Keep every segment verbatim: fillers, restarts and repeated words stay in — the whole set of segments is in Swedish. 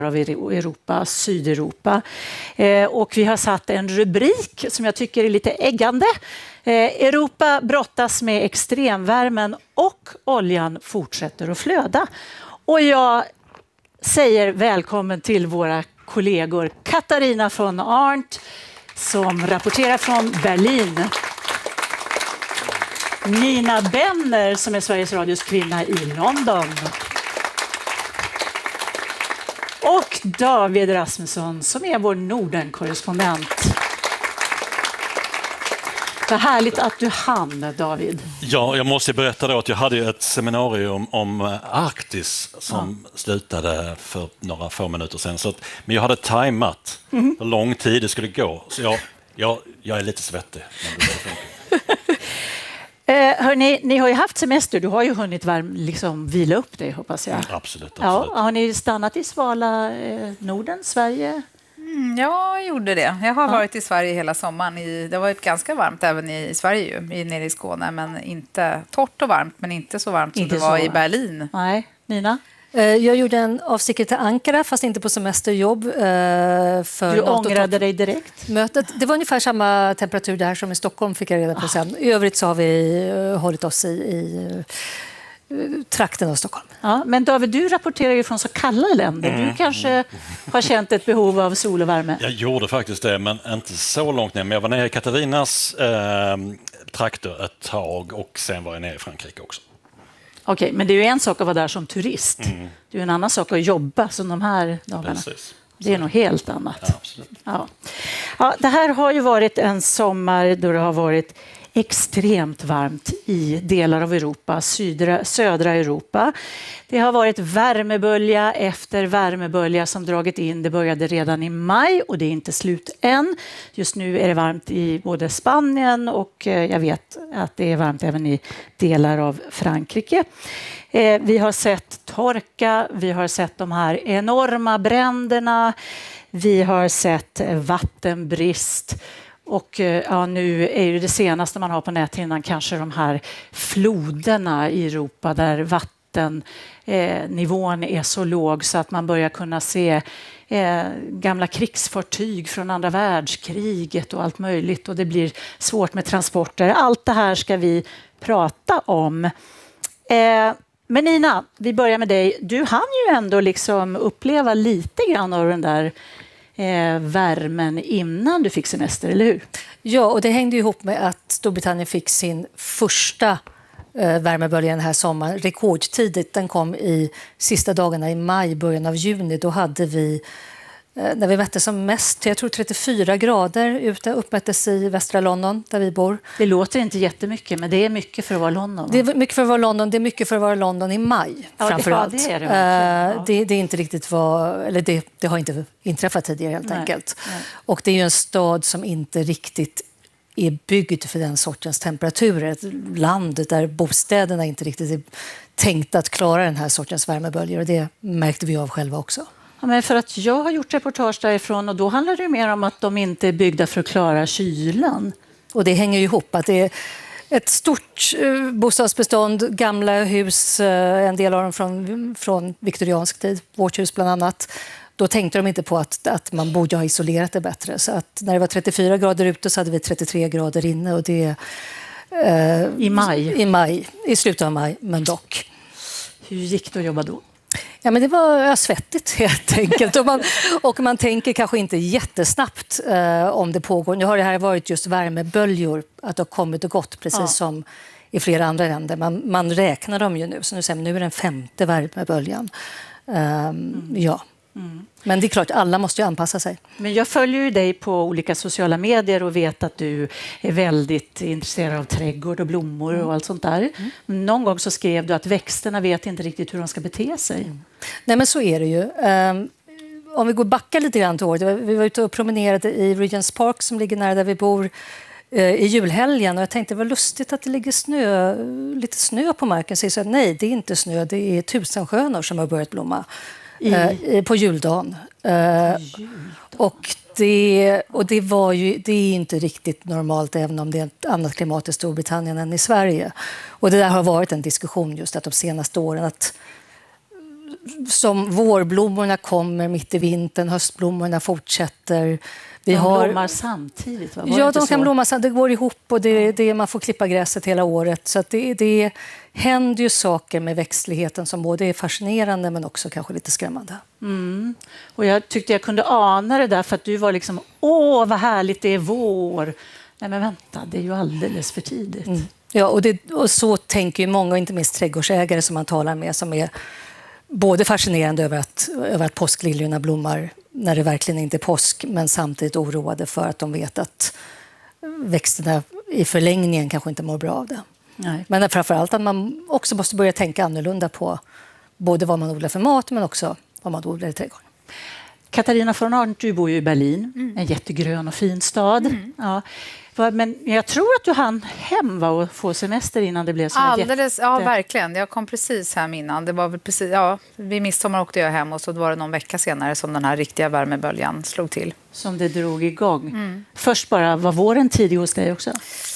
av Europa, Sydeuropa. Eh, och vi har satt en rubrik som jag tycker är lite äggande. Eh, Europa brottas med extremvärmen och oljan fortsätter att flöda. Och jag säger välkommen till våra kollegor Katarina von Arndt som rapporterar från Berlin. Nina Benner som är Sveriges Radios kvinna i London. Och David Rasmusson som är vår Norden-korrespondent. Vad härligt att du hann, David. Ja, jag måste berätta då att jag hade ett seminarium om Arktis som ja. slutade för några få minuter sedan. Så att, men jag hade tajmat mm. hur lång tid det skulle gå. Så jag, jag, jag är lite svettig. Eh, hörni, ni har ju haft semester. Du har ju hunnit varm, liksom, vila upp dig, hoppas jag. Mm, absolut, absolut. Ja, har ni stannat i svala eh, Norden, Sverige? Mm, jag gjorde det. Jag har ja. varit i Sverige hela sommaren. I, det har varit ganska varmt även i Sverige, ju, i, nere i Skåne. Men inte torrt och varmt, men inte så varmt inte som det var så. I Berlin. Nej, Nina? Jag gjorde en avstickare till Ankara, fast inte på semesterjobb. För du ångrade dig direkt? Mötet. Det var ungefär samma temperatur där som i Stockholm, fick jag reda på sen. I övrigt så har vi hållit oss i, i trakten av Stockholm. Ja, men David, du rapporterar ju från så kalla länder. Mm. Du kanske har känt ett behov av sol och värme? Jag gjorde faktiskt det, men inte så långt ner. Men jag var nere i Katarinas eh, trakter ett tag och sen var jag nere i Frankrike också. Okej, okay, men det är ju en sak att vara där som turist. Mm. Det är en annan sak att jobba som de här dagarna. Precis. Det är något helt annat. Ja, absolut. Ja. Ja, det här har ju varit en sommar då det har varit extremt varmt i delar av Europa, södra, södra Europa. Det har varit värmebölja efter värmebölja som dragit in. Det började redan i maj och det är inte slut än. Just nu är det varmt i både Spanien och jag vet att det är varmt även i delar av Frankrike. Vi har sett torka, vi har sett de här enorma bränderna, vi har sett vattenbrist. Och ja, nu är ju det senaste man har på näthinnan kanske de här floderna i Europa där vattennivån är så låg så att man börjar kunna se eh, gamla krigsfartyg från andra världskriget och allt möjligt. Och det blir svårt med transporter. Allt det här ska vi prata om. Eh, men Nina, vi börjar med dig. Du hann ju ändå liksom uppleva lite grann av den där Eh, värmen innan du fick semester, eller hur? Ja, och det hängde ihop med att Storbritannien fick sin första eh, värmebölja den här sommaren. Rekordtidigt, den kom i sista dagarna i maj, början av juni. Då hade vi, eh, när vi mätte som mest, jag tror trettiofyra grader ute, uppmättes i västra London där vi bor. Det låter inte jättemycket, men det är mycket för att vara London. Va? Det är mycket för att vara London, det är mycket för att vara London i maj, ja, framförallt. Det, ja, det, är det, ja. det, det är inte riktigt vad, eller det, det har inte inträffat tidigare helt nej, enkelt. Nej. Och det är ju en stad som inte riktigt är byggd för den sortens temperaturer. Ett land där bostäderna inte riktigt är tänkta att klara den här sortens värmeböljor, och det märkte vi av själva också. Ja, men för att jag har gjort reportage därifrån och då handlar det mer om att de inte är byggda för att klara kylan. Och det hänger ju ihop att det är ett stort bostadsbestånd, gamla hus, en del av dem från, från viktoriansk tid, vårt hus bland annat. Då tänkte de inte på att, att man borde ha isolerat det bättre. Så att när det var trettiofyra grader ute så hade vi trettiotre grader inne. Och det, eh, I maj? I maj, i slutet av maj, men dock. Hur gick det att jobba då? Ja, men det var ja, svettigt helt enkelt. Och man, och man tänker kanske inte jättesnabbt eh, om det pågår. Nu har det här varit just värmeböljor, att det har kommit och gått precis ja. som i flera andra länder. Man, man räknar dem ju nu, så nu, säger, nu är den femte värmeböljan. Um, mm. Ja. Mm. Men det är klart, alla måste ju anpassa sig. Men jag följer ju dig på olika sociala medier och vet att du är väldigt intresserad av trädgård och blommor mm. och allt sånt där. Mm. Någon gång så skrev du att växterna vet inte riktigt hur de ska bete sig. Mm. Nej, men så är det ju. Um, om vi går backa lite grann till året. Vi var ute och promenerade i Regents Park som ligger nära där vi bor i julhelgen, och jag tänkte det var lustigt att det ligger snö, lite snö på marken. Så jag sa, nej, det är inte snö, det är tusenskönor som har börjat blomma. I... Eh, på juldagen. Eh, juldagen. Och, det, och det, var ju, det är inte riktigt normalt, även om det är ett annat klimat i Storbritannien än i Sverige. Och det där har varit en diskussion just att de senaste åren att som vårblommorna kommer mitt i vintern, höstblommorna fortsätter. Vi de har... blommar samtidigt, va? Ja, de kan så? blomma samtidigt. Det går ihop och det, det, man får klippa gräset hela året. Så att det, det händer ju saker med växtligheten som både är fascinerande men också kanske lite skrämmande. Mm. Och jag tyckte jag kunde ana det där för att du var liksom, åh vad härligt det är vår. Nej men vänta, det är ju alldeles för tidigt. Mm. Ja, och, det, och så tänker ju många, inte minst trädgårdsägare som man talar med, som är både fascinerande över att, över att påskliljorna blommar när det verkligen inte är påsk, men samtidigt oroade för att de vet att växterna i förlängningen kanske inte mår bra av det. Nej. Men framförallt att man också måste börja tänka annorlunda på både vad man odlar för mat men också vad man odlar i trädgården. Katarina von Arndt, du bor ju i Berlin, mm. en jättegrön och fin stad. Mm. Ja. Men jag tror att du hann hem va, och få semester innan det blev så Alldeles, jätte... Ja, verkligen. Jag kom precis hem innan. Det var väl precis, ja, vid midsommar åkte jag hem och så var det någon vecka senare som den här riktiga värmeböljan slog till. Som det drog igång. Mm. Först bara, var våren tidig hos dig också?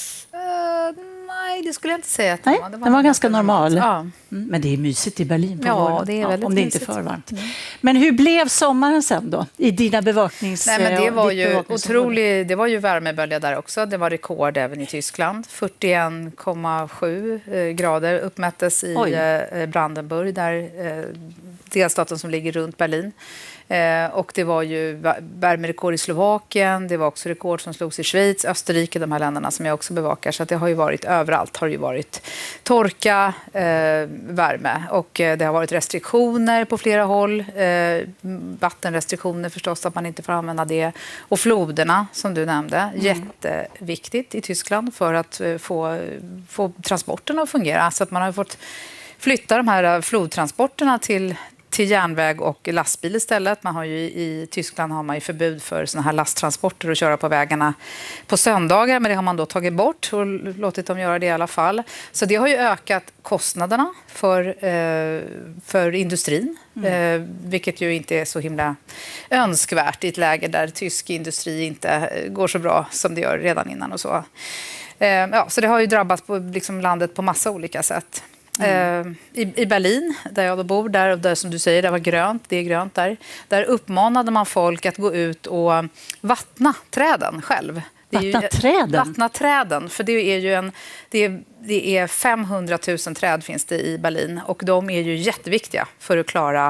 Uh, nej, det skulle jag inte säga. Att nej, var. Det var den var ganska normal. normal. Ja. Mm, men det är mysigt i Berlin på ja, våren. Det är väldigt ja, om det inte är för varmt. Mm. Men hur blev sommaren sen då? I dina bevaknings... Nej, men det var ju otroligt. Det var ju värmebölja där också. Det var rekord även i Tyskland. fyrtioen komma sju grader uppmättes i Oj. Brandenburg, där delstaten som ligger runt Berlin. Eh, och det var ju värmerekord i Slovakien, det var också rekord som slogs i Schweiz, Österrike, de här länderna som jag också bevakar. Så att det har ju varit överallt, har ju varit torka, eh, värme och eh, det har varit restriktioner på flera håll. Eh, vattenrestriktioner förstås, att man inte får använda det. Och floderna som du nämnde, mm. jätteviktigt i Tyskland för att eh, få, få transporterna att fungera. Så att man har fått flytta de här flodtransporterna till till järnväg och lastbil istället. Man har ju, i Tyskland har man ju förbud för såna här lasttransporter att köra på vägarna på söndagar, men det har man då tagit bort och låtit dem göra det i alla fall. Så det har ju ökat kostnaderna för, eh, för industrin, mm. eh, vilket ju inte är så himla önskvärt i ett läge där tysk industri inte går så bra som det gör redan innan och så. Eh, ja, så det har ju drabbat på, liksom, landet på massa olika sätt. Mm. I, I Berlin, där jag då bor, där, där som du säger, det var grönt, det är grönt där. Där uppmanade man folk att gå ut och vattna träden själv. Det vattna ju, träden? Vattna träden, för det är ju en... Det är, det är femhundratusen träd finns det i Berlin och de är ju jätteviktiga för att klara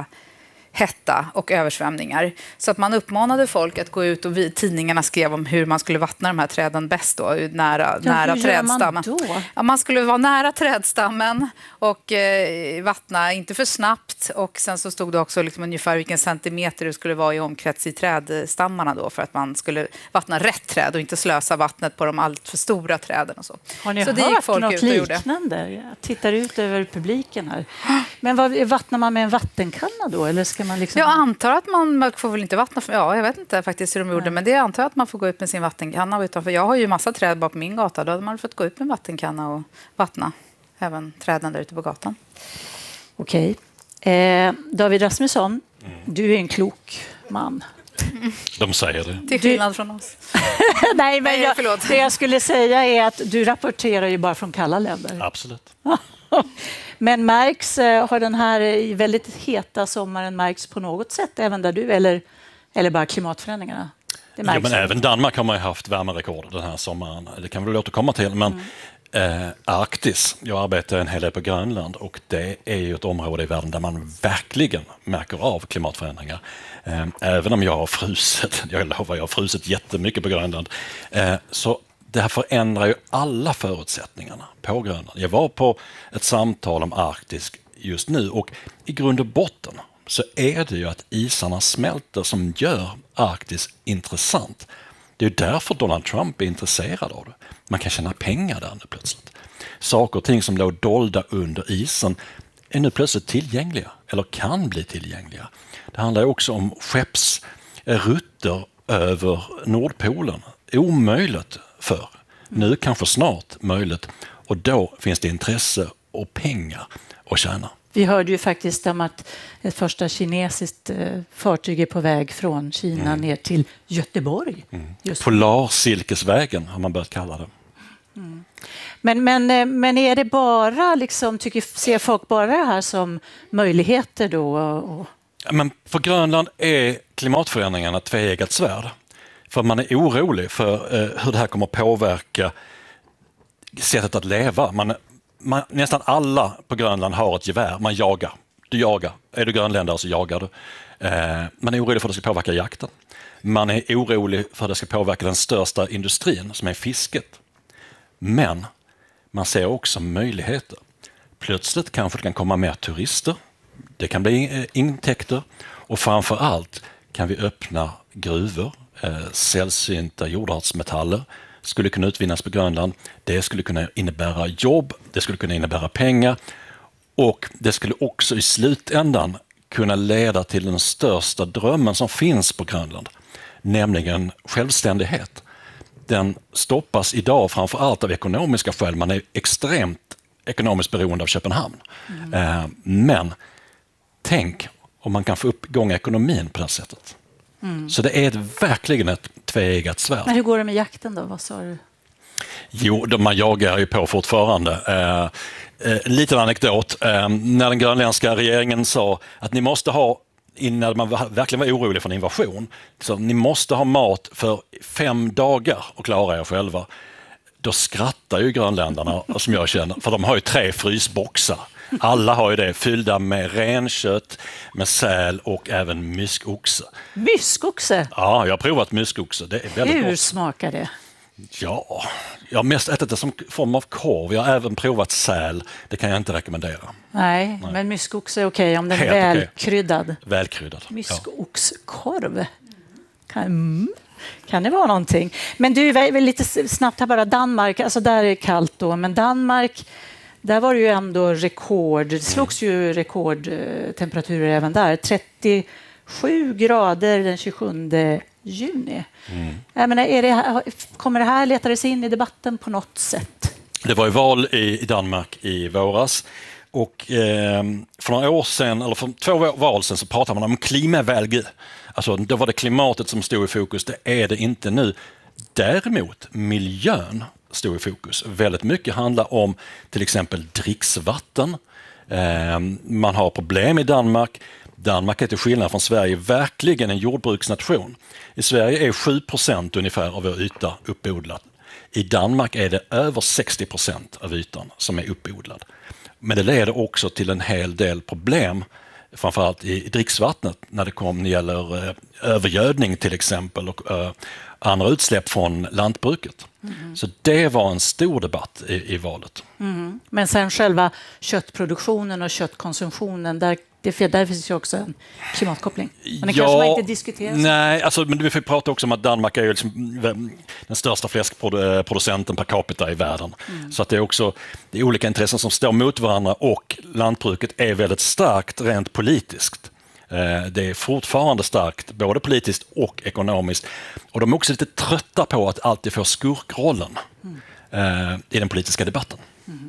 hetta och översvämningar. Så att man uppmanade folk att gå ut och vi, tidningarna skrev om hur man skulle vattna de här träden bäst då, nära, ja, nära trädstammen. Man, då? Ja, man skulle vara nära trädstammen och eh, vattna inte för snabbt, och sen så stod det också liksom ungefär vilken centimeter det skulle vara i omkrets i trädstammarna då, för att man skulle vattna rätt träd och inte slösa vattnet på de allt för stora träden och så. Har ni så hört det gick folk något ut och liknande? Jag tittar ut över publiken här. Men vad, vattnar man med en vattenkanna då, eller ska man liksom... Jag antar att man, man får väl inte vattna, för, ja jag vet inte faktiskt hur de gjorde, Nej. men det antar jag att man får gå ut med sin vattenkanna utanför. Jag har ju massa träd bara på min gata, då hade man fått gå ut med en vattenkanna och vattna även träden där ute på gatan. Okej. Eh, David Rasmusson, mm. du är en klok man. De säger det. Till skillnad du... från oss. Nej, men jag, det jag skulle säga är att du rapporterar ju bara från kalla länder. Absolut. Men märks, har den här väldigt heta sommaren märks på något sätt även där du, eller, eller bara klimatförändringarna? Det ja, men även Danmark har man ju haft värmerekord den här sommaren. Det kan vi väl återkomma till. Men mm. eh, Arktis, jag arbetar en hel del på Grönland och det är ju ett område i världen där man verkligen märker av klimatförändringar. Eh, även om jag har frusit, jag lovar jag har frusit jättemycket på Grönland, eh, så det här förändrar ju alla förutsättningarna på Grönland. Jag var på ett samtal om Arktis just nu och i grund och botten så är det ju att isarna smälter som gör Arktis intressant. Det är ju därför Donald Trump är intresserad av det. Man kan tjäna pengar där nu plötsligt. Saker och ting som låg dolda under isen är nu plötsligt tillgängliga eller kan bli tillgängliga. Det handlar ju också om skeppsrutter över Nordpolen. Omöjligt för. Nu kanske snart möjligt. Och då finns det intresse och pengar att tjäna. Vi hörde ju faktiskt om att ett första kinesiskt fartyg är på väg från Kina mm. ner till Göteborg. Mm. Polarsilkesvägen har man börjat kalla det. Mm. Men, men, men är det bara, liksom, tycker, ser folk bara det här som möjligheter då? Och... Men på Grönland är klimatförändringarna tveeggat svärd. För man är orolig för eh, hur det här kommer påverka sättet att leva. Man, man, nästan alla på Grönland har ett gevär, man jagar. Du jagar. Är du grönländare så jagar du. Eh, man är orolig för att det ska påverka jakten. Man är orolig för att det ska påverka den största industrin som är fisket. Men man ser också möjligheter. Plötsligt kanske det kan komma mer turister. Det kan bli intäkter. Och framför allt kan vi öppna gruvor. Eh, sällsynta jordartsmetaller skulle kunna utvinnas på Grönland. Det skulle kunna innebära jobb. Det skulle kunna innebära pengar. Och det skulle också i slutändan kunna leda till den största drömmen som finns på Grönland. Nämligen självständighet. Den stoppas idag framför allt av ekonomiska skäl. Man är extremt ekonomiskt beroende av Köpenhamn. Mm. Eh, men tänk om man kan få upp igång ekonomin på det sättet. Mm. Så det är ett, verkligen ett tveeggat svärd. Men hur går det med jakten då? Vad sa du? Jo, de, man jagar ju på fortfarande. Eh, eh, en liten anekdot. Eh, när den grönländska regeringen sa att ni måste ha, innan man verkligen var orolig för en invasion, så ni måste ha mat för fem dagar och klara er själva. Då skrattar ju grönländarna, som jag känner, för de har ju tre frysboxar. Alla har ju det, fyllda med renkött, med säl och även myskoxe. Myskoxe? Ja, jag har provat myskoxe. Det är väldigt Hur gott. smakar det? Ja, jag har mest ätit det som form av korv. Jag har även provat säl. Det kan jag inte rekommendera. Nej, Nej. men myskoxe är okej om den är Helt välkryddad. Okay. Välkryddad. Myskoxkorv. Kan, mm. kan det vara någonting? Men du, lite snabbt här bara. Danmark, alltså där är det kallt då. Men Danmark, där var det ju ändå rekord. Det slogs ju rekordtemperaturer även där. trettiosju grader den tjugosjunde juni. Mm. Jag menar, är det, kommer det här letades in i debatten på något sätt? Det var ju val i, i Danmark i våras. Och eh, för några år sedan, eller för två val sedan, så pratade man om klimatvalg. Alltså, då var det klimatet som stod i fokus. Det är det inte nu. Däremot miljön stod i fokus. Väldigt mycket handlar om till exempel dricksvatten. Eh, man har problem i Danmark. Danmark är till skillnad från Sverige verkligen en jordbruksnation. I Sverige är sju procent ungefär av vår yta uppodlad. I Danmark är det över sextio procent av ytan som är uppodlad. Men det leder också till en hel del problem, framförallt i dricksvattnet när det kommer när gäller övergödning till exempel och uh, andra utsläpp från lantbruket. Mm. Så det var en stor debatt i, i valet. Mm. Men sen själva köttproduktionen och köttkonsumtionen, där, det, där finns ju också en klimatkoppling. Men det ja, kanske man inte diskuterar. Nej, alltså, men vi får prata också om att Danmark är ju liksom den största fläskproducenten per capita i världen. Mm. Så att det är också det är olika intressen som står mot varandra och lantbruket är väldigt starkt rent politiskt. Det är fortfarande starkt, både politiskt och ekonomiskt. Och de är också lite trötta på att alltid få skurkrollen mm. i den politiska debatten. Mm.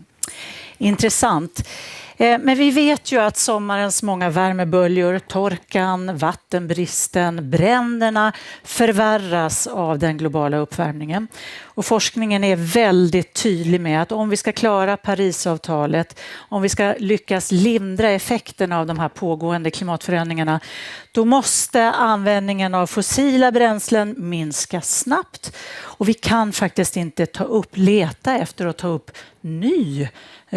Intressant. Men vi vet ju att sommarens många värmeböljor, torkan, vattenbristen, bränderna förvärras av den globala uppvärmningen. Och forskningen är väldigt tydlig med att om vi ska klara Parisavtalet, om vi ska lyckas lindra effekterna av de här pågående klimatförändringarna, då måste användningen av fossila bränslen minska snabbt. Och vi kan faktiskt inte ta upp, leta efter att ta upp ny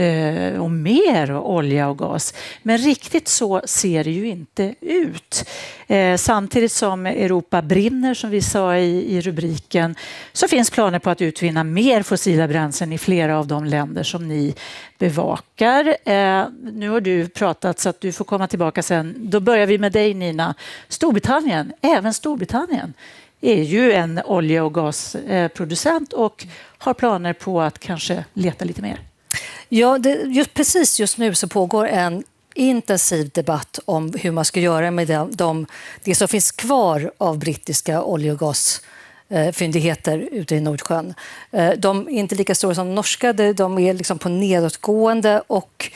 och mer olja och gas. Men riktigt så ser det ju inte ut. Samtidigt som Europa brinner, som vi sa i, i rubriken, så finns planer på att utvinna mer fossila bränslen i flera av de länder som ni bevakar. Nu har du pratat så att du får komma tillbaka sen. Då börjar vi med dig, Nina. Storbritannien, även Storbritannien är ju en olje- och gasproducent och har planer på att kanske leta lite mer. Ja, det, just, precis just nu så pågår en intensiv debatt om hur man ska göra med de, de, det som finns kvar av brittiska olje- och gasfyndigheter ute i Nordsjön. De är inte lika stora som de norska, de är liksom på nedåtgående och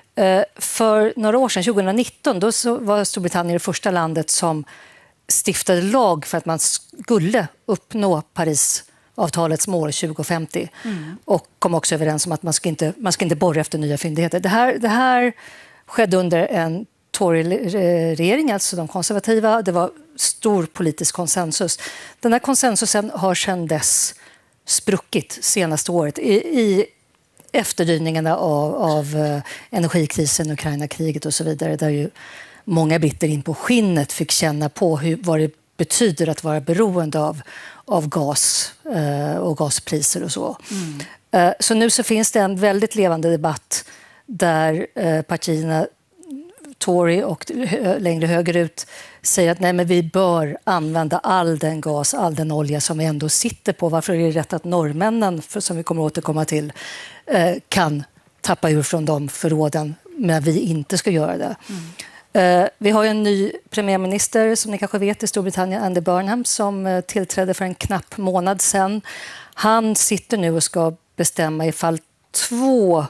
för några år sedan, tjugonitton, då så var Storbritannien det första landet som stiftade lag för att man skulle uppnå Paris avtalets mål tjugo femtio mm. och kom också överens om att man ska inte, man ska inte borra efter nya fyndigheter. Det här, det här skedde under en Tory-regering, alltså de konservativa. Det var stor politisk konsensus. Den här konsensusen har sedan dess spruckit senaste året i, i efterdyningarna av, av uh, energikrisen, Ukraina-kriget och så vidare, där ju många britter in på skinnet fick känna på hur, vad det betyder att vara beroende av, av gas uh, och gaspriser och så. Mm. Uh, så nu så finns det en väldigt levande debatt där uh, partierna Tory och längre högerut säger att nej, men vi bör använda all den gas, all den olja som vi ändå sitter på. Varför är det rätt att norrmännen, för, som vi kommer att återkomma till, eh, kan tappa ur från de förråden, men vi inte ska göra det. Mm. Eh, vi har ju en ny premiärminister, som ni kanske vet, i Storbritannien, Andy Burnham, som eh, tillträdde för en knapp månad sedan. Han sitter nu och ska bestämma ifall två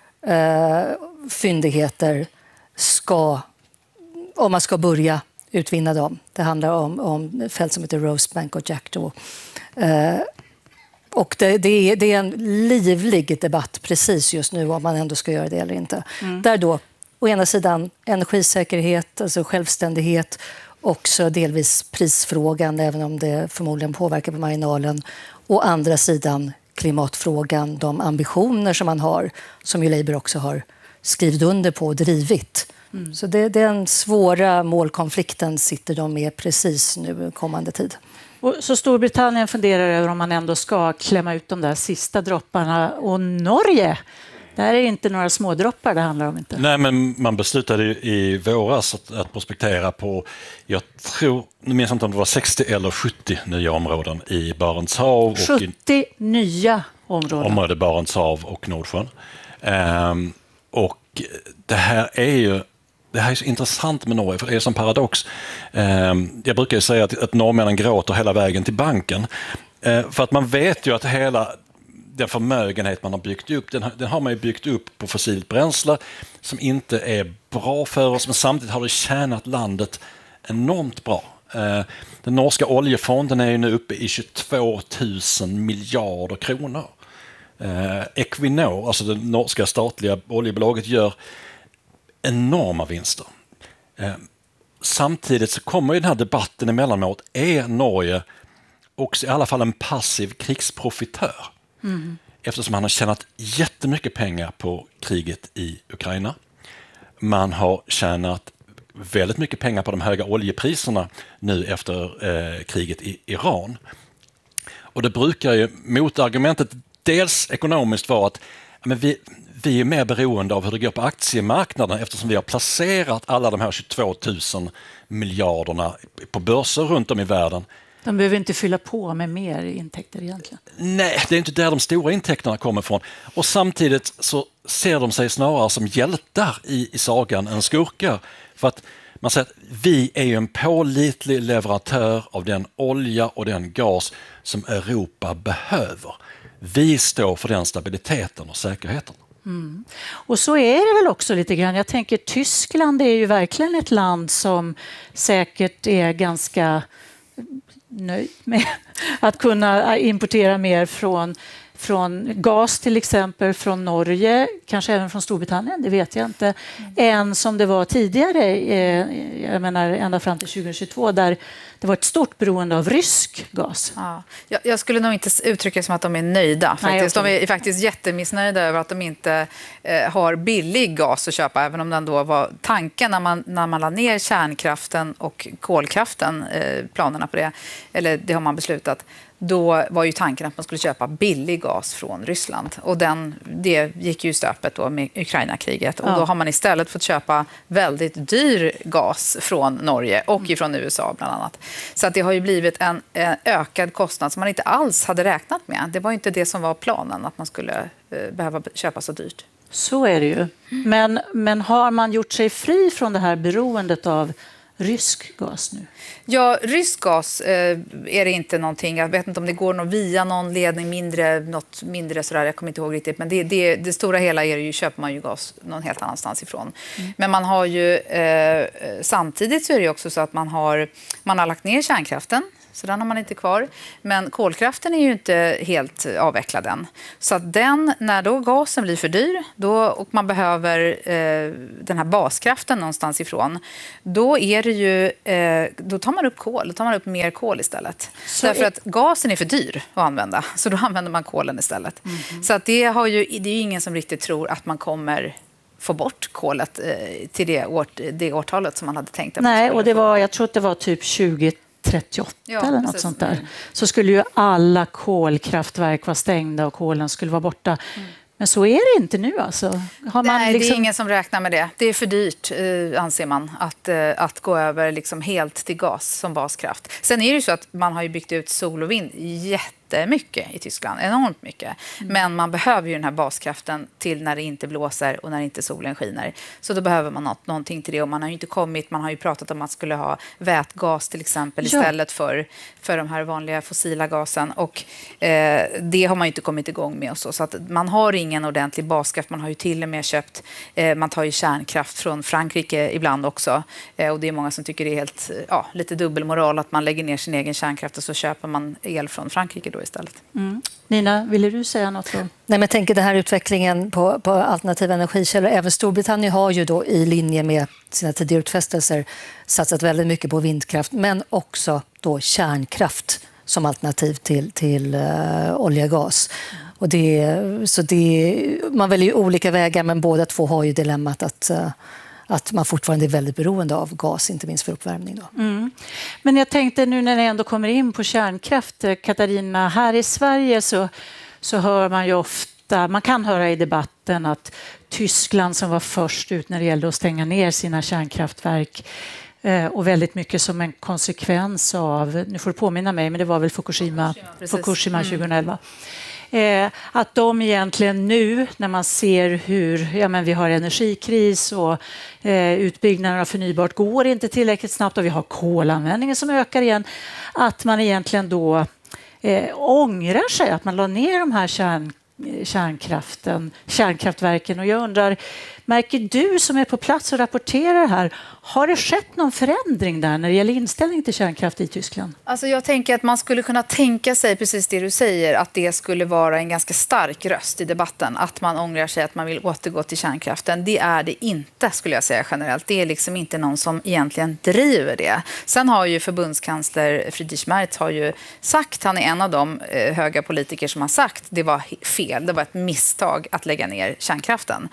eh, fyndigheter ska, om man ska börja utvinna dem. Det handlar om, om fält som heter Rosebank och Jackdaw. Eh, och det, det, är, det är en livlig debatt precis just nu om man ändå ska göra det eller inte. Mm. Där då, å ena sidan energisäkerhet, alltså självständighet, också delvis prisfrågan, även om det förmodligen påverkar på marginalen. Å andra sidan klimatfrågan, de ambitioner som man har, som ju Labour också har skrivit under på och drivit. Mm. Så det, den svåra målkonflikten sitter de med precis nu kommande tid. Och så Storbritannien funderar över om man ändå ska klämma ut de där sista dropparna. Och Norge, där är det inte några smådroppar det handlar om. Inte. Nej, men man beslutade ju i våras att, att prospektera på, jag tror, nu minns jag inte om det var sextio eller sjuttio nya områden i Barents hav. sjuttio i, nya områden. Område Barents hav och Nordsjön. Um, och det här är ju det här är så intressant med Norge, för det är som paradox. Um, jag brukar ju säga att, att norrmännen gråter hela vägen till banken. Uh, för att man vet ju att hela den förmögenhet man har byggt upp, den, den har man ju byggt upp på fossilt bränsle som inte är bra för oss, men samtidigt har det tjänat landet enormt bra. Uh, den norska oljefonden är ju nu uppe i tjugotvå tusen miljarder kronor. Uh, Equinor, alltså det norska statliga oljebolaget, gör enorma vinster. Uh, samtidigt så kommer ju den här debatten emellanåt, är Norge också i alla fall en passiv krigsprofitör? Mm. Eftersom han har tjänat jättemycket pengar på kriget i Ukraina. Man har tjänat väldigt mycket pengar på de höga oljepriserna nu efter eh, kriget i Iran. Och det brukar ju motargumentet dels ekonomiskt vara att men vi, vi är mer beroende av hur det går på aktiemarknaden eftersom vi har placerat alla de här tjugotvå tusen miljarderna på börser runt om i världen. De behöver inte fylla på med mer intäkter egentligen. Nej, det är inte där de stora intäkterna kommer ifrån. Och samtidigt så ser de sig snarare som hjältar i, i sagan än skurkar. För att man säger att vi är ju en pålitlig leverantör av den olja och den gas som Europa behöver. Vi står för den stabiliteten och säkerheten. Mm. Och så är det väl också lite grann. Jag tänker Tyskland är ju verkligen ett land som säkert är ganska nöjd med att kunna importera mer från, från gas till exempel från Norge, kanske även från Storbritannien, det vet jag inte, mm. än som det var tidigare, eh, jag menar ända fram till tjugohundratjugotvå där det var ett stort beroende av rysk gas. Ja. Jag, jag skulle nog inte uttrycka det som att de är nöjda. Faktiskt. Nej, de är faktiskt jättemissnöjda över att de inte eh, har billig gas att köpa, även om den då var tanken när man, när man la ner kärnkraften och kolkraften, eh, planerna på det, eller det har man beslutat, då var ju tanken att man skulle köpa billig gas från Ryssland. Och den, det gick ju i stöpet då med Ukraina-kriget. Och ja. Då har man istället fått köpa väldigt dyr gas från Norge och mm. från U S A bland annat. Så att det har ju blivit en, en ökad kostnad som man inte alls hade räknat med. Det var inte det som var planen, att man skulle eh, behöva köpa så dyrt. Så är det ju. Men, men har man gjort sig fri från det här beroendet av rysk gas nu? Ja, rysk gas eh, är det inte någonting. Jag vet inte om det går någon via någon ledning mindre, något mindre sådär, jag kommer inte ihåg riktigt. Men det, det, det stora hela är ju, köper man ju gas någon helt annanstans ifrån. Mm. Men man har ju, eh, samtidigt så är det ju också så att man har, man har lagt ner kärnkraften. Så den har man inte kvar. Men kolkraften är ju inte helt avvecklad än. Så att den, när då gasen blir för dyr då, och man behöver eh, den här baskraften någonstans ifrån, då är det ju, eh, då tar man upp kol, då tar man upp mer kol istället. Så Därför är... att gasen är för dyr att använda, så då använder man kolen istället. Mm-hmm. Så att det, har ju, det är ju ingen som riktigt tror att man kommer få bort kolet eh, till det, år, det årtalet som man hade tänkt. Att Nej, och det var, jag tror att det var typ tjugo trettioåtta ja, eller något precis. sånt där. Mm. Så skulle ju alla kolkraftverk vara stängda och kolen skulle vara borta. Mm. Men så är det inte nu alltså. Har man Nej, liksom... det är ingen som räknar med det. Det är för dyrt, eh, anser man, att, eh, att gå över liksom helt till gas som baskraft. Sen är det ju så att man har ju byggt ut sol och vind jättemycket i Tyskland, enormt mycket. Mm. Men man behöver ju den här baskraften till när det inte blåser och när inte solen skiner. Så då behöver man något, någonting till det. Och man har ju inte kommit, man har ju pratat om att man skulle ha vätgas till exempel ja. istället för, för de här vanliga fossila gasen. Och eh, det har man ju inte kommit igång med och så. Så att man har ingen ordentlig baskraft. Man har ju till och med köpt, eh, man tar ju kärnkraft från Frankrike ibland också. Eh, och det är många som tycker det är helt, ja, lite dubbelmoral att man lägger ner sin egen kärnkraft och så köper man el från Frankrike då istället. Mm. Nina, ville du säga något då? Nej, men jag tänker den här utvecklingen på, på alternativa energikällor. Även Storbritannien har ju då i linje med sina tidigare utfästelser satsat väldigt mycket på vindkraft, men också då kärnkraft som alternativ till, till uh, olja och gas. Mm. Och det, så det, man väljer ju olika vägar, men båda två har ju dilemmat att uh, att man fortfarande är väldigt beroende av gas, inte minst för uppvärmning. Då. Mm. Men jag tänkte nu när ni ändå kommer in på kärnkraft, Katarina, här i Sverige så, så hör man ju ofta, man kan höra i debatten att Tyskland som var först ut när det gällde att stänga ner sina kärnkraftverk eh, och väldigt mycket som en konsekvens av, nu får du påminna mig, men det var väl Fukushima, Fukushima, Fukushima tjugoelva. Mm. Eh, att de egentligen nu, när man ser hur ja, men vi har energikris och eh, utbyggnaden av förnybart går inte tillräckligt snabbt och vi har kolanvändningen som ökar igen, att man egentligen då eh, ångrar sig att man la ner de här kärn, kärnkraften, kärnkraftverken. Och jag undrar, märker du som är på plats och rapporterar här, har det skett någon förändring där när det gäller inställning till kärnkraft i Tyskland? Alltså jag tänker att man skulle kunna tänka sig precis det du säger, att det skulle vara en ganska stark röst i debatten, att man ångrar sig, att man vill återgå till kärnkraften. Det är det inte, skulle jag säga generellt. Det är liksom inte någon som egentligen driver det. Sen har ju förbundskansler Friedrich Merz har ju sagt, han är en av de eh, höga politiker som har sagt det var fel, det var ett misstag att lägga ner kärnkraften.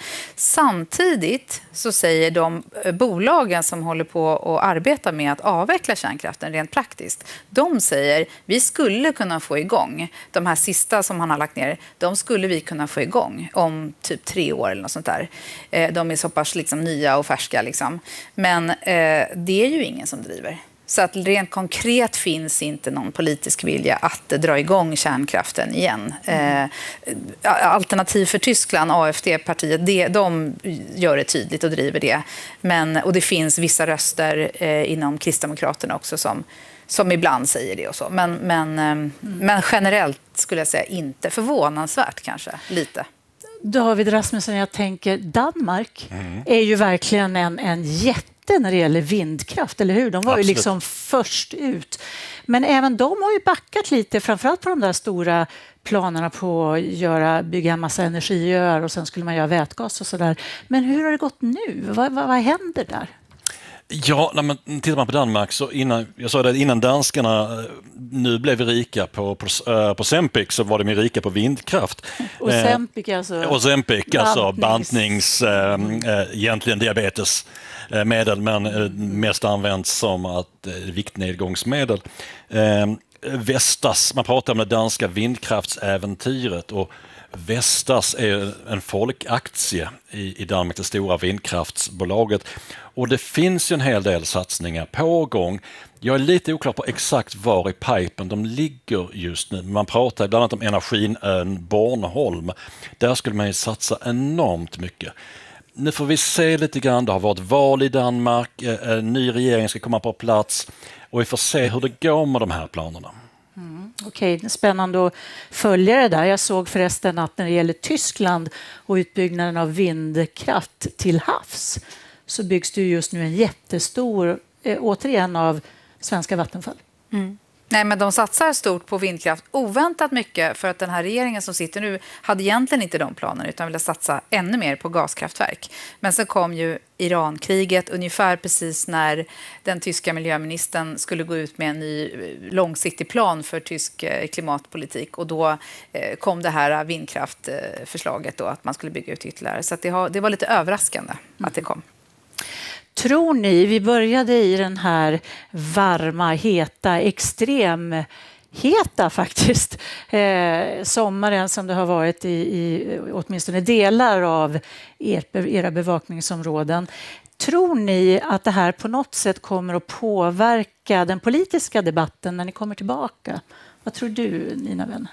Samtidigt så säger de eh, bolagen som håller på att arbeta med att avveckla kärnkraften rent praktiskt, de säger vi skulle kunna få igång de här sista som han har lagt ner, de skulle vi kunna få igång om typ tre år eller något sånt där. De är så pass liksom nya och färska liksom. Men eh, det är ju ingen som driver. Så att rent konkret finns inte någon politisk vilja att dra igång kärnkraften igen. Mm. Eh, alternativ för Tyskland, A F D-partiet, det, de gör det tydligt och driver det. Men, och det finns vissa röster eh, inom Kristdemokraterna också som, som ibland säger det och så. Men, men, eh, mm. men generellt skulle jag säga inte. Förvånansvärt kanske, lite. David Rasmussen, jag tänker Danmark mm. är ju verkligen en, en jätte när det gäller vindkraft, eller hur? De var Absolut. ju liksom först ut. Men även de har ju backat lite, framförallt på de där stora planerna på att göra, bygga en massa energiöar och sen skulle man göra vätgas och sådär. Men hur har det gått nu? Vad, vad, vad händer där? Ja, när man tittar man på Danmark så innan, jag sa det, innan danskarna nu blev vi rika på, på, på Ozempic så var de rika på vindkraft. Ozempic alltså? Eh, Ozempic, alltså bantnings, eh, egentligen diabetesmedel men eh, mest används som att eh, viktnedgångsmedel. Eh, Vestas, man pratar om det danska vindkraftsäventyret och Vestas är en folkaktie i, i Danmark, det stora vindkraftsbolaget. Och det finns ju en hel del satsningar på gång. Jag är lite oklar på exakt var i pipen de ligger just nu. Man pratar bland annat om energiön Bornholm. Där skulle man ju satsa enormt mycket. nu får vi se lite grann. Det har varit val i Danmark, en ny regering ska komma på plats och vi får se hur det går med de här planerna. Mm, Okej, okay. Spännande att följa det där. Jag såg förresten att när det gäller Tyskland och utbyggnaden av vindkraft till havs så byggs det just nu en jättestor, eh, återigen av svenska Vattenfall. Mm. Nej, men de satsar stort på vindkraft, oväntat mycket, för att den här regeringen som sitter nu hade egentligen inte de planerna utan ville satsa ännu mer på gaskraftverk. Men sen kom ju Irankriget ungefär precis när den tyska miljöministern skulle gå ut med en ny långsiktig plan för tysk klimatpolitik, och då kom det här vindkraftförslaget då, att man skulle bygga ut ytterligare. Så att det, har, det var lite överraskande att det kom. Tror ni, vi började i den här varma, heta, extrem heta faktiskt, eh, sommaren som det har varit i, i åtminstone delar av er, era bevakningsområden. Tror ni att det här på något sätt kommer att påverka den politiska debatten när ni kommer tillbaka? Vad tror du, Nina Wenner?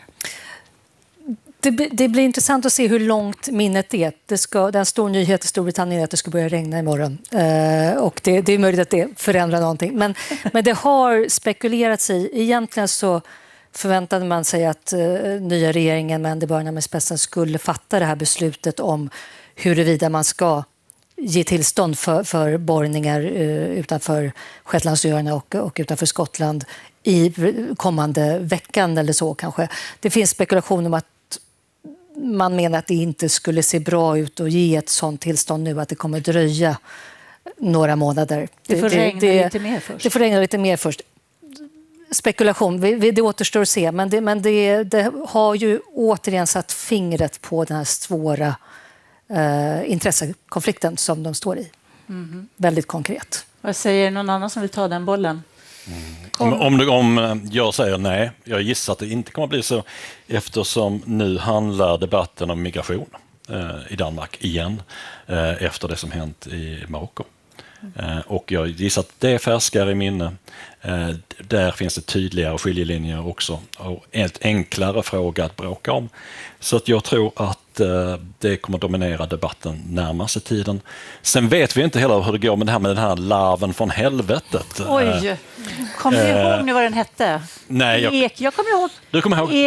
Det, det blir intressant att se hur långt minnet är. Det, ska, det är en stor nyhet i Storbritannien att det ska börja regna imorgon. Eh, och det, det är möjligt att det förändrar någonting. Men, men det har spekulerats i. Egentligen så förväntade man sig att eh, nya regeringen med Andy Burnham i spetsen skulle fatta det här beslutet om huruvida man ska ge tillstånd för, för borrningar eh, utanför Shetlandsöarna och, och utanför Skottland i kommande veckan eller så kanske. Det finns spekulation om att man menar att det inte skulle se bra ut att ge ett sånt tillstånd nu, att det kommer dröja några månader. Det får det, regna det, lite mer först. Det får regna lite mer först. Spekulation, det återstår att se, men det, men det, det har ju återigen satt fingret på den här svåra eh, intressekonflikten som de står i. Mm. Väldigt konkret. Vad säger någon annan som vill ta den bollen? Mm. Om, om, det, om jag säger nej, jag gissar att det inte kommer att bli så, eftersom nu handlar debatten om migration eh, i Danmark igen eh, efter det som hänt i Marocko. Eh, och jag gissar att det är färskare i minne. Eh, där finns det tydligare skiljelinjer också och en enklare fråga att bråka om. Så att jag tror att eh, det kommer att dominera debatten närmaste tiden. Sen vet vi inte heller hur det går med det här med den här larven från helvetet. Oj, kommer du ihåg nu vad den hette? Nej, jag, Ek, jag kommer ihåg. Du kommer ihåg?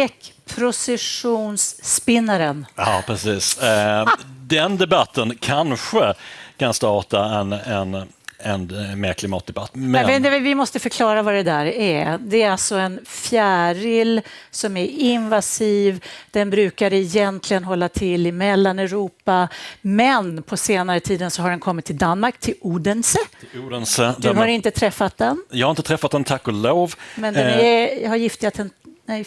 Ekprocessionsspinnaren. Ja, precis. Eh, den debatten kanske kan starta en, en, en mer klimatdebatt. Men... Men vi måste förklara vad det där är. Det är alltså en fjäril som är invasiv. Den brukar egentligen hålla till i Mellaneuropa. Men på senare tiden så har den kommit till Danmark, till Odense. Till Odense. Du har man... inte träffat den? Jag har inte träffat den, tack och lov. Men den är, har giftiga ten... Nej,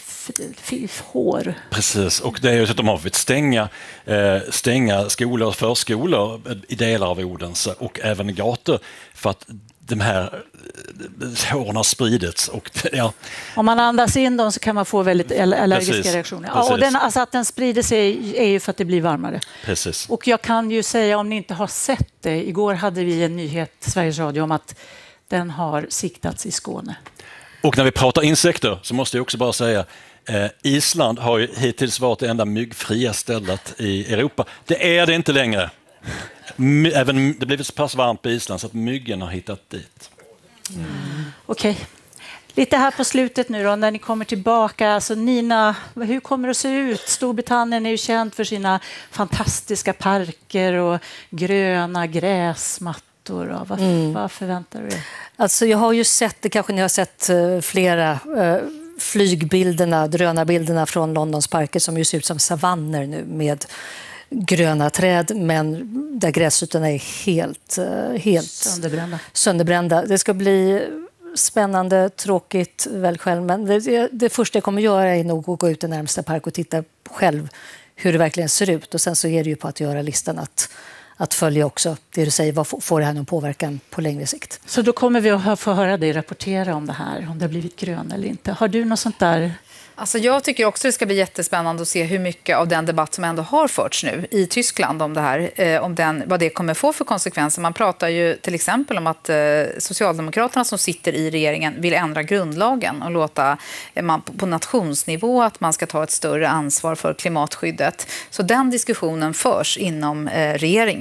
hår. Precis, och det är ju så att de har fått stänga, eh, stänga skolor och förskolor i delar av Odense och även gator för att de här håren har spridits. Och, ja. Om man andas in dem så kan man få väldigt allergiska Precis. reaktioner. Precis. Ja, och den, alltså att den sprider sig är ju för att det blir varmare. Precis. Och jag kan ju säga, om ni inte har sett det, igår hade vi en nyhet i Sveriges Radio om att den har siktats i Skåne. Och när vi pratar insekter så måste jag också bara säga eh, Island har ju hittills varit det enda myggfria stället i Europa. Det är det inte längre. My, även, det blivit så pass varmt på Island så att myggen har hittat dit. Mm. Okej. Okay. Lite här på slutet nu då, när ni kommer tillbaka. Alltså Nina, hur kommer det att se ut? Storbritannien är ju känt för sina fantastiska parker och gröna gräsmattor. Vad, mm. vad förväntar du dig? Alltså jag har ju sett, det kanske ni har sett flera eh, flygbilderna, drönarbilderna från Londons parker som ju ser ut som savanner nu med gröna träd men där gräsytorna är helt, helt sönderbrända. sönderbrända. Det ska bli spännande, tråkigt, väl själv, men det, det första jag kommer göra är nog att gå ut i närmsta park och titta själv hur det verkligen ser ut, och sen så är det ju på att göra listan att att följa också det du säger, vad får det här någon påverkan på längre sikt. Så då kommer vi att få höra dig rapportera om det här, om det har blivit grön eller inte. Har du något sånt där? Alltså jag tycker också det ska bli jättespännande att se hur mycket av den debatt som ändå har förts nu i Tyskland om det här, eh, om den, vad det kommer få för konsekvenser. Man pratar ju till exempel om att eh, Socialdemokraterna som sitter i regeringen vill ändra grundlagen och låta eh, man på, på nationsnivå att man ska ta ett större ansvar för klimatskyddet. Så den diskussionen förs inom eh, regeringen.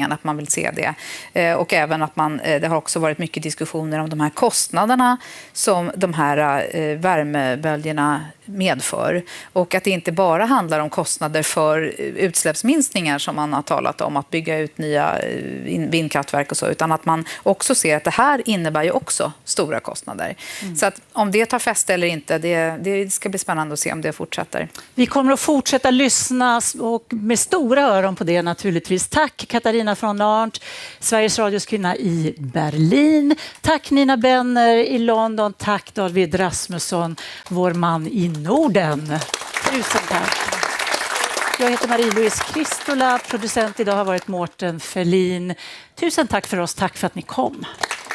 regeringen att man vill se det. Eh, och även att man, eh, det har också varit mycket diskussioner om de här kostnaderna som de här eh, värmeböljorna medför. Och att det inte bara handlar om kostnader för utsläppsminskningar som man har talat om, att bygga ut nya vindkraftverk och så, utan att man också ser att det här innebär ju också stora kostnader. Mm. Så att om det tar fäste eller inte, det, det ska bli spännande att se om det fortsätter. Vi kommer att fortsätta lyssna och med stora öron på det naturligtvis. Tack Katarina von Arndt, Sveriges Radios kvinna i Berlin. Tack Nina Benner i London. Tack David Rasmusson, vår man i Norden. Tusen tack. Jag heter Marie-Louise Kristola. Producent idag har varit Mårten Ferlin. Tusen tack för oss. Tack för att ni kom.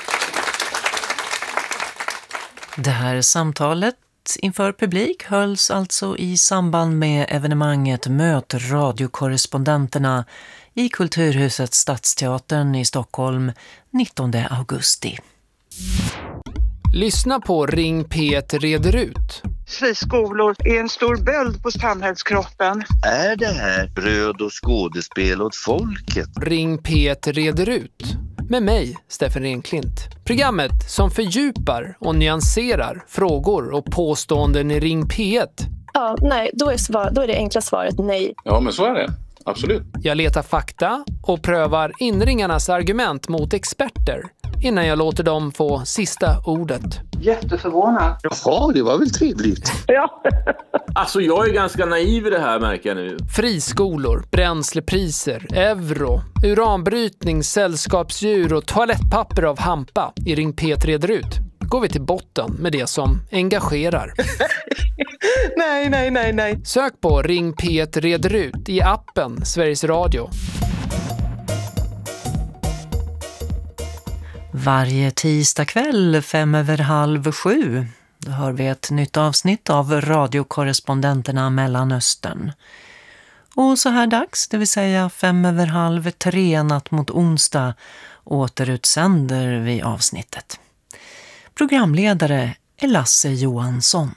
Det här samtalet inför publik hölls alltså i samband med evenemanget Möt radiokorrespondenterna i Kulturhuset Stadsteatern i Stockholm nittonde augusti. Lyssna på Ring P ett reder ut. Friskolor är en stor böld på samhällskroppen. Är det här bröd och skådespel åt folket? Ring P ett reder ut. Med mig, Steffen Renklint. Programmet som fördjupar och nyanserar frågor och påståenden i Ring P ett. Ja, nej, då är, svar, då är det enkla svaret nej. Ja, men så är det. Absolut. Jag letar fakta och prövar inringarnas argument mot experter innan jag låter dem få sista ordet. Jätteförvånad. Jaha, det var väl trevligt. Ja. Alltså jag är ganska naiv i det här, märker jag nu. Friskolor, bränslepriser, euro, uranbrytning, sällskapsdjur och toalettpapper av hampa i Ring P ett reder ut. Går vi till botten med det som engagerar. nej, nej, nej, nej. Sök på Ring P ett reder ut i appen Sveriges Radio. Varje tisdag kväll fem över halv sju då hör vi ett nytt avsnitt av radiokorrespondenterna Mellanöstern. Och så här dags, det vill säga fem över halv tre natt mot onsdag, återutsänder vi avsnittet. Programledare är Lasse Johansson.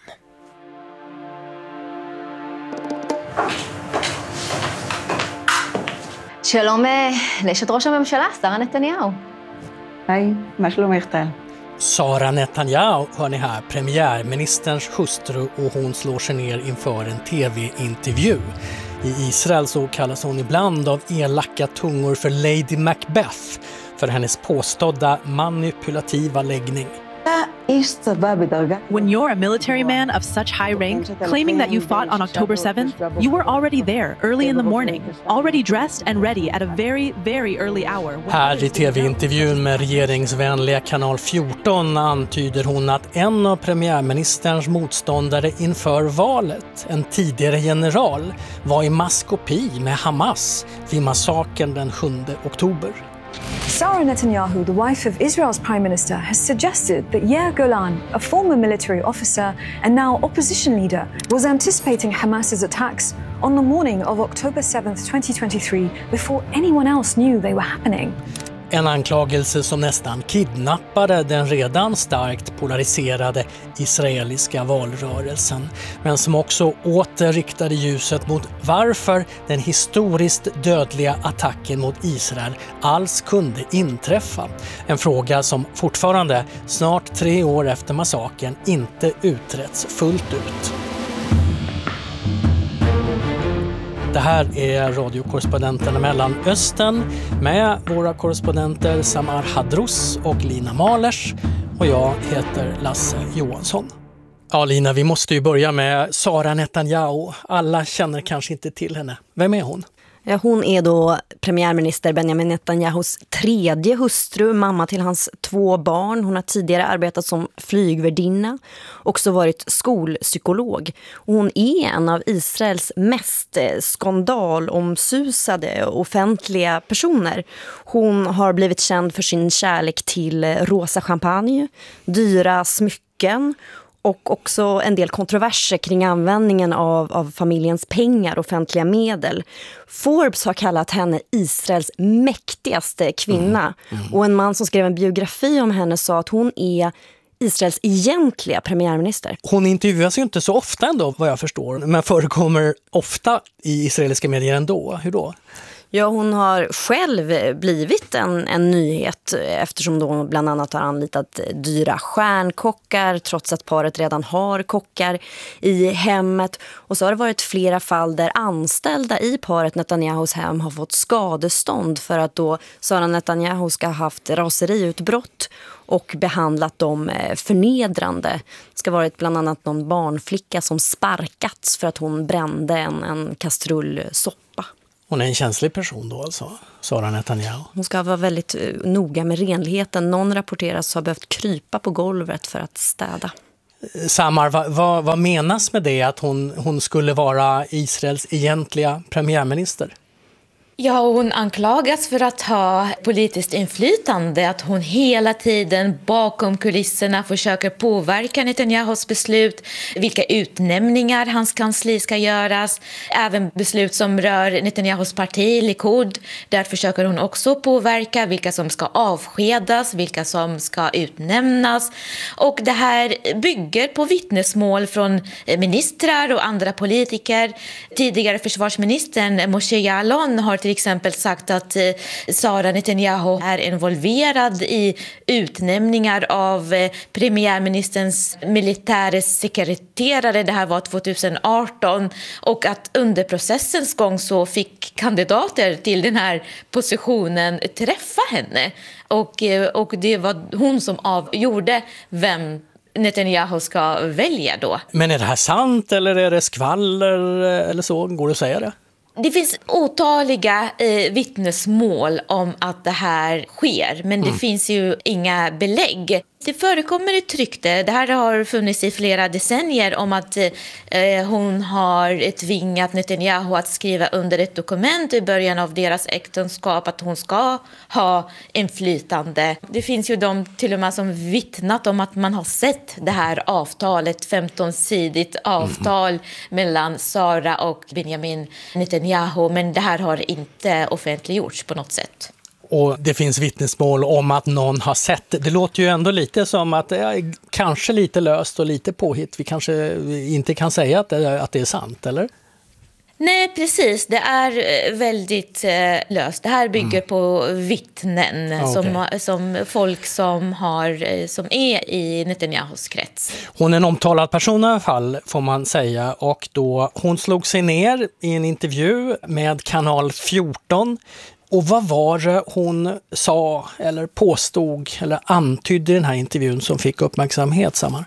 שלום לאשת ראש הממשלה, שרה נתניהו. Hej, מה שלומך טל? Sara Netanyahu hör ni här, premiärministerns hustru, och hon slår sig ner inför en tv-intervju. I Israel så kallas hon ibland av elaka tungor för Lady Macbeth för hennes påstådda manipulativa läggning. When you're a military man of such high rank, claiming that you fought on October seventh, you were already there early in the morning, already dressed and ready at a very, very early hour. Här i tv-intervjun med regeringsvänliga kanal fjorton antyder hon att en av premiärministerns motståndare inför valet, en tidigare general, var i maskopi med Hamas vid massakern den sjunde oktober. Sara Netanyahu, the wife of Israel's prime minister, has suggested that Yair Golan, a former military officer and now opposition leader, was anticipating Hamas's attacks on the morning of October seventh, twenty twenty-three, before anyone else knew they were happening. En anklagelse som nästan kidnappade den redan starkt polariserade israeliska valrörelsen, men som också åter riktade ljuset mot varför den historiskt dödliga attacken mot Israel alls kunde inträffa. En fråga som fortfarande, snart tre år efter massakern, inte utretts fullt ut. Det här är radiokorrespondenterna Mellanöstern med våra korrespondenter Samar Hadrous och Lina Malers, och jag heter Lasse Johansson. Ja Lina, vi måste ju börja med Sara Netanyahu. Alla känner kanske inte till henne. Vem är hon? Ja, hon är då premiärminister Benjamin Netanyahus tredje hustru, mamma till hans två barn. Hon har tidigare arbetat som flygvärdinna, också varit skolpsykolog. Och hon är en av Israels mest skandalomsusade offentliga personer. Hon har blivit känd för sin kärlek till rosa champagne, dyra smycken och också en del kontroverser kring användningen av, av familjens pengar, offentliga medel. Forbes har kallat henne Israels mäktigaste kvinna. Mm. Mm. Och en man som skrev en biografi om henne sa att hon är Israels egentliga premiärminister. Hon intervjuas ju inte så ofta ändå, vad jag förstår, men förekommer ofta i israeliska medier ändå. Hur då? Ja, hon har själv blivit en, en nyhet eftersom då bland annat har anlitat dyra stjärnkockar trots att paret redan har kockar i hemmet. Och så har det varit flera fall där anställda i paret Netanyahus hem har fått skadestånd för att då Sara Netanyahu ska ha haft raseriutbrott och behandlat dem förnedrande. Det ska ha varit bland annat någon barnflicka som sparkats för att hon brände en, en kastrullsoppa. Hon är en känslig person då alltså, Sara Netanyahu. Hon ska vara väldigt noga med renligheten. Någon rapporteras ha behövt krypa på golvet för att städa. Samar, vad, vad, vad menas med det att hon, hon skulle vara Israels egentliga premiärminister? Ja, hon anklagas för att ha politiskt inflytande, att hon hela tiden bakom kulisserna försöker påverka Netanyahus beslut, vilka utnämningar hans kansli ska göras, även beslut som rör Netanyahus parti, Likud, där försöker hon också påverka vilka som ska avskedas, vilka som ska utnämnas. Och det här bygger på vittnesmål från ministrar och andra politiker. Tidigare försvarsministern Moshe Ya'alon har till exempel sagt att eh, Sara Netanyahu är involverad i utnämningar av eh, premiärministerns militära sekreterare. Det här var tjugoarton och att under processens gång så fick kandidater till den här positionen träffa henne. Och, eh, och det var hon som avgjorde vem Netanyahu ska välja då. Men är det här sant eller är det skvaller eller så? Går det att säga det? Det finns otaliga eh, vittnesmål om att det här sker, men det mm. finns ju inga belägg. Det förekommer ett rykte, det här har funnits i flera decennier, om att eh, hon har tvingat Netanyahu att skriva under ett dokument i början av deras äktenskap att hon ska ha inflytande. Det finns ju de till och med som vittnat om att man har sett det här avtalet, femton-sidigt avtal mm. mellan Sara och Benjamin Netanyahu, men det här har inte offentliggjorts på något sätt. Och det finns vittnesmål om att någon har sett det. Det låter ju ändå lite som att det är kanske lite löst och lite påhitt. Vi kanske inte kan säga att det, att det är sant, eller? Nej, precis. Det är väldigt löst. Det här bygger mm. på vittnen, okay. som, som folk som, har, som är i Netanyahus krets. Hon är en omtalad person i alla fall, får man säga. Och då, hon slog sig ner i en intervju med kanal fjorton. Och vad var det hon sa eller påstod eller antydde i den här intervjun som fick uppmärksamhet, Samar?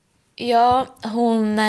Ja, hon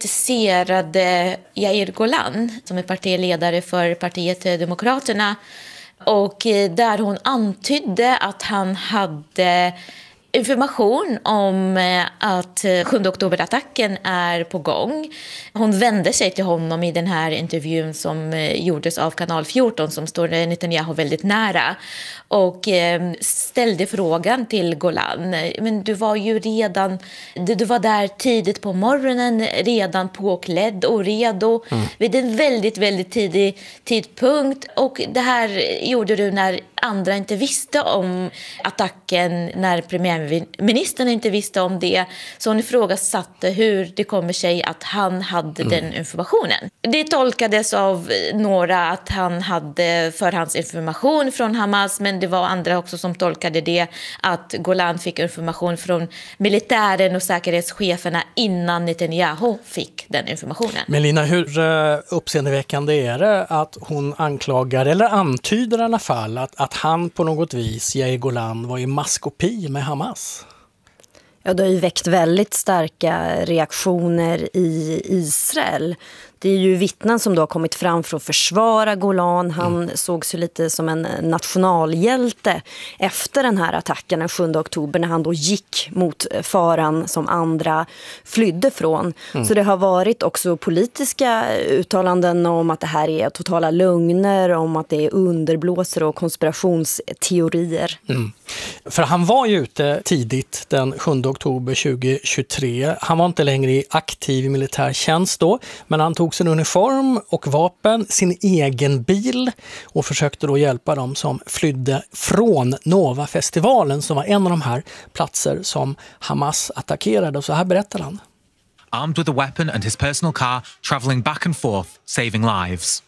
kritiserade Yair Golan som är partiledare för partiet Demokraterna. Och där hon antydde att han hade information om att sjunde oktober-attacken är på gång. Hon vände sig till honom i den här intervjun som gjordes av kanal fjorton som står Netanyahu väldigt nära och ställde frågan till Golan. Men du var ju redan, du var där tidigt på morgonen, redan påklädd och redo mm. vid en väldigt, väldigt tidig tidpunkt, och det här gjorde du när andra inte visste om attacken, när premiärministern inte visste om det. Så hon ifrågasatte hur det kommer sig att han hade mm. den informationen. Det tolkades av några att han hade förhandsinformation från Hamas, men det var andra också som tolkade det att Golan fick information från militären och säkerhetscheferna innan Netanyahu fick den informationen. Melina, hur uppseendeväckande är det att hon anklagar, eller antyder i alla fall, att, att han på något vis, Yair Golan, var i maskopi med Hamas? Ja, det har ju väckt väldigt starka reaktioner i Israel. Det är ju vittnen som då har kommit fram för att försvara Golan. Han mm. sågs ju lite som en nationalhjälte efter den här attacken den sjunde oktober när han då gick mot faran som andra flydde från. Mm. Så det har varit också politiska uttalanden om att det här är totala lögner, om att det är underblåsare och konspirationsteorier. Mm. För han var ju ute tidigt den sjunde oktober tjugohundratjugotre. Han var inte längre i aktiv militär tjänst då, men han tog sin uniform och vapen, sin egen bil och försökte då hjälpa dem som flydde från Nova-festivalen som var en av de här platser som Hamas attackerade. Och så här berättar han. Armed with a weapon and his personal car, traveling back and forth, saving lives.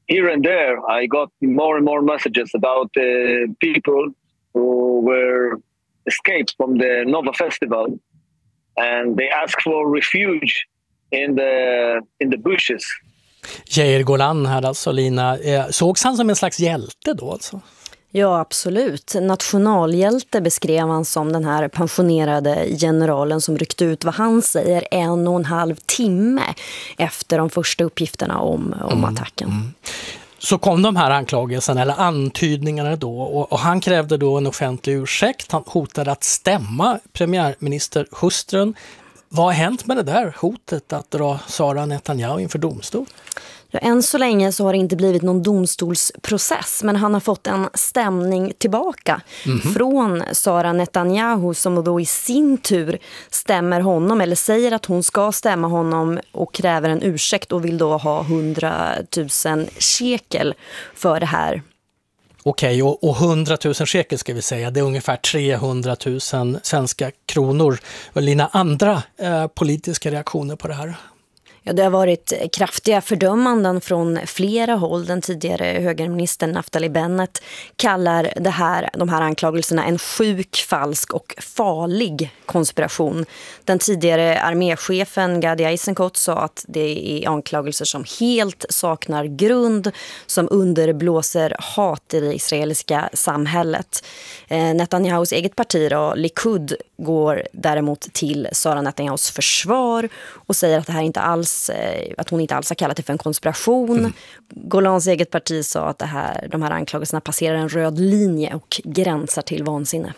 here and there, I got more and more messages about uh, people who were escaped from the Nova Festival, and they asked for refuge in the in the bushes. Yair Golan här alltså, Lina. Sågs han som en slags hjälte då alltså? Ja, absolut. Nationalhjälte beskrev han som den här pensionerade generalen som ryckte ut, vad han säger, en och en halv timme efter de första uppgifterna om, om mm. attacken. Mm. Så kom de här anklagelserna eller antydningarna då, och, och han krävde då en offentlig ursäkt. Han hotade att stämma premiärministerhustrun. Vad har hänt med det där hotet att dra Sara Netanyahu inför domstol? Ja, än så länge så har det inte blivit någon domstolsprocess, men han har fått en stämning tillbaka mm-hmm. från Sara Netanyahu, som då i sin tur stämmer honom eller säger att hon ska stämma honom och kräver en ursäkt och vill då ha hundratusen shekel för det här. Okej, och, och hundratusen shekel ska vi säga, det är ungefär trehundratusen svenska kronor. Och Lina, andra eh, politiska reaktioner på det här? Ja, det har varit kraftiga fördömanden från flera håll. Den tidigare högerministern Naftali Bennett kallar det här, de här anklagelserna en sjuk, falsk och farlig konspiration. Den tidigare arméchefen Gadi Eisenkot sa att det är anklagelser som helt saknar grund, som underblåser hat i det israeliska samhället. Eh, Netanyahus eget parti då, Likud, går däremot till Sara Netanyahus försvar och säger att det här inte alls att hon inte alls har kallat det för en konspiration. Mm. Golans eget parti sa att det här, de här anklagelserna passerar en röd linje och gränsar till vansinne.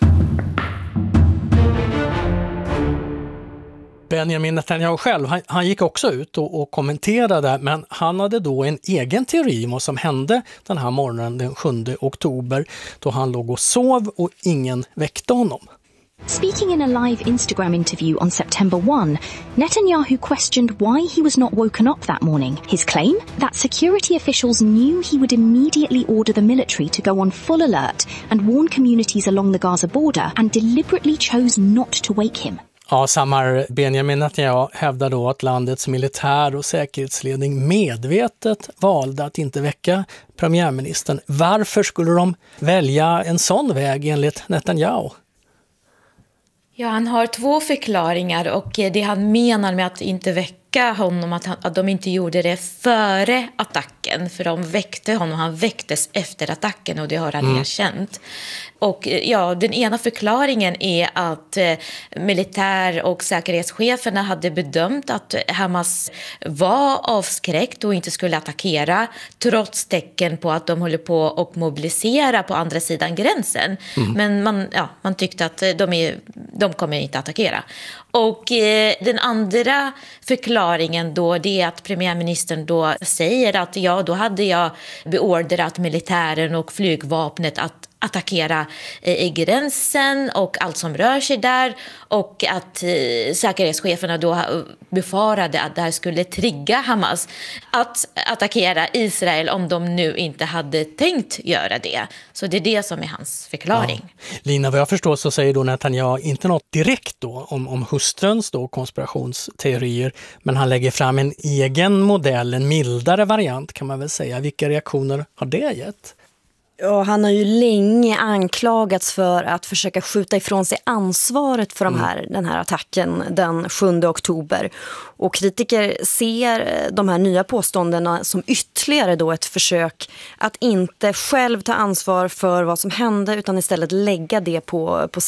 Benjamin Netanyahu själv, han, han gick också ut och, och kommenterade, men han hade då en egen teori om vad som hände den här morgonen den sjunde oktober, då han låg och sov och ingen väckte honom. Speaking in a live Instagram interview on September first, Netanyahu questioned why he was not woken up that morning. His claim? That security officials knew he would immediately order the military to go on full alert and warn communities along the Gaza border and deliberately chose not to wake him. Ja, Samar, Benjamin Netanyahu hävdar då att landets militär- och säkerhetsledning medvetet valde att inte väcka premiärministern. Varför skulle de välja en sån väg enligt Netanyahu? Ja, han har två förklaringar, och det han menar med att inte väcka honom, att, han, att de inte gjorde det före attacken, för de väckte honom, han väcktes efter attacken och det har han mm. erkänt. Och ja, den ena förklaringen är att eh, militär- och säkerhetscheferna hade bedömt att Hamas var avskräckt och inte skulle attackera, trots tecken på att de håller på att mobilisera på andra sidan gränsen. Mm. Men man, ja, man tyckte att de, är, de kommer inte attackera. Och eh, den andra förklaringen då, det är att premiärministern då säger att ja, då hade jag beordrat militären och flygvapnet att attackera i gränsen och allt som rör sig där, och att eh, säkerhetscheferna då befarade att det här skulle trigga Hamas att attackera Israel om de nu inte hade tänkt göra det. Så det är det som är hans förklaring. Ja. Lina, vad jag förstår så säger då Netanyahu inte något direkt då om, om hustruns då konspirationsteorier, men han lägger fram en egen modell, en mildare variant kan man väl säga. Vilka reaktioner har det gett? Ja, han har ju länge anklagats för att försöka skjuta ifrån sig ansvaret för de här, den här attacken den sjunde oktober. Och kritiker ser de här nya påståendena som ytterligare då ett försök att inte själv ta ansvar för vad som hände, utan istället lägga det på, på